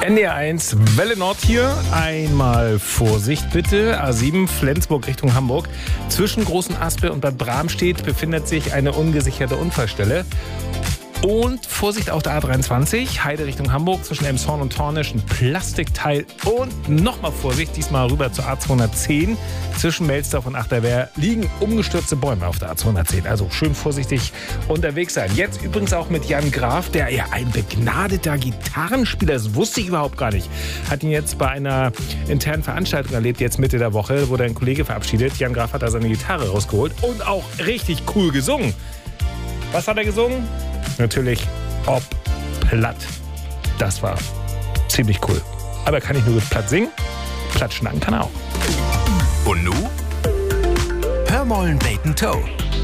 NDR1 Welle Nord hier. Einmal Vorsicht bitte. A7 Flensburg Richtung Hamburg. Zwischen Großen Aspel und Bad Bramstedt befindet sich eine ungesicherte Unfallstelle. Und Vorsicht auf der A23, Heide Richtung Hamburg, zwischen Elmshorn und Tornisch ein Plastikteil. Und nochmal Vorsicht, diesmal rüber zur A210. Zwischen Melsdorf und Achterwehr liegen umgestürzte Bäume auf der A210. Also schön vorsichtig unterwegs sein. Jetzt übrigens auch mit Jan Graf, der ja ein begnadeter Gitarrenspieler ist. Das wusste ich überhaupt gar nicht. Hat ihn jetzt bei einer internen Veranstaltung erlebt, jetzt Mitte der Woche, wurde ein Kollege verabschiedet. Jan Graf hat da seine Gitarre rausgeholt und auch richtig cool gesungen. Was hat er gesungen? Natürlich Ob platt. Das war ziemlich cool. Aber kann ich nur gut platt singen? Platt schnacken kann er auch. Und nu? Hör mollen beten Toe.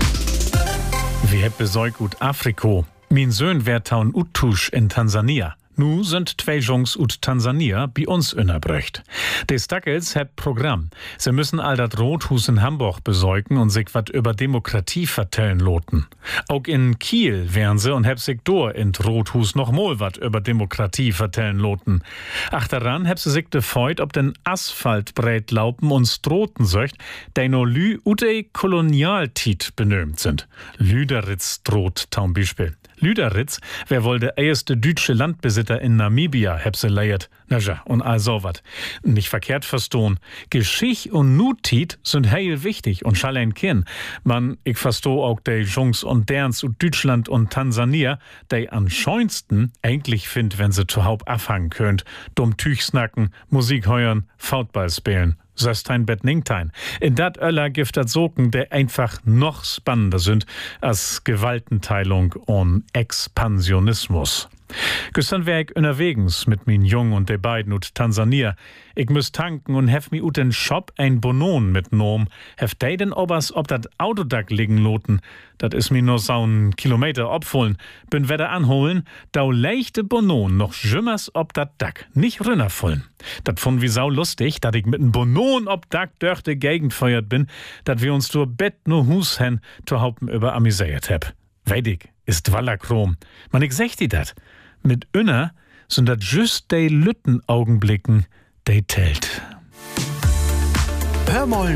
Wir besäug ut Afriko. Min Söhn wär taun Uttusch in Tansania. Nu sind zwei Jungs ut Tansania bei uns innerbröcht. Die Stackels heb Programm. Sie müssen all dat Rothus in Hamburg besäugen und sich wat über Demokratie vertellen loten. Auch in Kiel wären sie und heb sich dor in Rothus noch mal wat über Demokratie vertellen loten. Achteran heb sie sich de Feut ob den Asphalt breit laupen und stroten söcht, de no lü ute Kolonialtit benömt sind. Lüderitz droht taum Beispiel. Lüderitz, wer wohl der erste deutsche Landbesitter in Namibia hebse leiert. Na ja, und all so wat. Nicht verkehrt verstohn. Geschicht und Nutit sind heil wichtig und schall ein Kinn. Man, ich verstoh auch de Jungs und derns ut Deutschland und Tansania, de am schönsten eigentlich find, wenn sie zu Haupt abhangen könnt. Dumm Tüch snacken, Musik heuern, Fautball spielen. Söstein bet Ningtein. In dat Öller gibt dat Soken, der einfach noch spannender sind als Gewaltenteilung und Expansionismus. Gestern wär ich unterwegs mit min Jung und de beiden ut Tansania. Ich müß tanken und hef mi ut den Shop ein Bonon mitnom. Hef de den obers ob dat Autodack liegen loten. Dat is mi nur saun Kilometer obfohlen. Bin wedder anholen, dau leichte Bonon noch jümmers ob dat Dack. Nicht rünnervollen. Dat fand wie sau lustig, dat ich mit n Bonon ob Dack durch de Gegend feuert bin, dat wir uns durch Bett nur Hus hen zu Haupten über amüsiert heb. Weidig ist Wallerkrom. Man, ich sech die dat. Mit Inner sind dat just de Lüttenaugenblicken, de tellt. Hör mollen